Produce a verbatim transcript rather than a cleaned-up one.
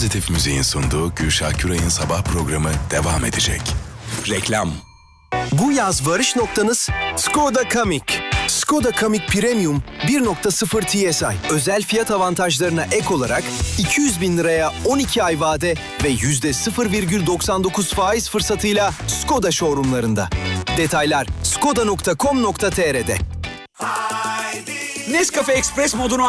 Pozitif Müziğin sunduğu Gülşah Küray'ın sabah programı devam edecek. Reklam. Bu yaz varış noktanız Skoda Kamiq. Skoda Kamiq Premium bir nokta sıfır T S I. Özel fiyat avantajlarına ek olarak iki yüz bin liraya on iki ay vade ve yüzde sıfır virgül doksan dokuz faiz fırsatıyla Skoda showroomlarında. Detaylar skoda nokta com nokta tr'de. Nescafe Express modunu